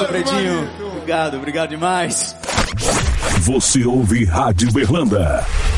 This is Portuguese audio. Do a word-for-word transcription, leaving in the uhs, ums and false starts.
Alfredinho. Obrigado, obrigado demais. Você ouve Rádio Berlanda.